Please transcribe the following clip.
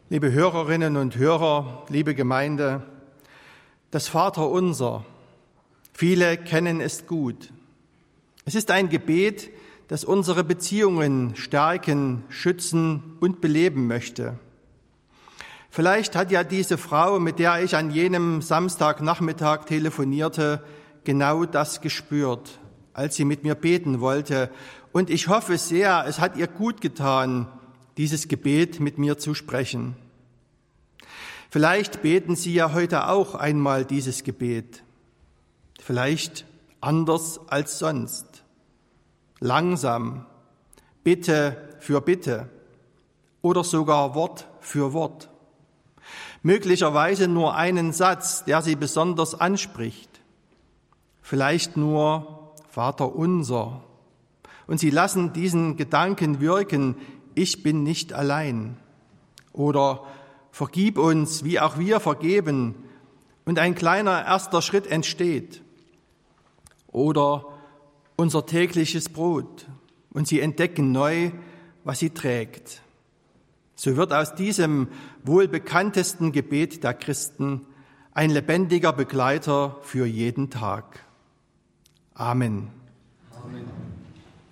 Liebe Hörerinnen und Hörer, liebe Gemeinde, das Vaterunser, viele kennen es gut. Es ist ein Gebet, das unsere Beziehungen stärken, schützen und beleben möchte. Vielleicht hat ja diese Frau, mit der ich an jenem Samstagnachmittag telefonierte, genau das gespürt, als sie mit mir beten wollte. Und ich hoffe sehr, es hat ihr gut getan, dieses Gebet mit mir zu sprechen. Vielleicht beten Sie ja heute auch einmal dieses Gebet. Vielleicht anders als sonst. Langsam, Bitte für Bitte oder sogar Wort für Wort. Möglicherweise nur einen Satz, der Sie besonders anspricht. Vielleicht nur Vater unser. Und Sie lassen diesen Gedanken wirken, ich bin nicht allein. Oder vergib uns, wie auch wir vergeben. Und ein kleiner erster Schritt entsteht. Oder unser tägliches Brot. Und Sie entdecken neu, was sie trägt. So wird aus diesem wohl bekanntesten Gebet der Christen ein lebendiger Begleiter für jeden Tag. Amen. Amen.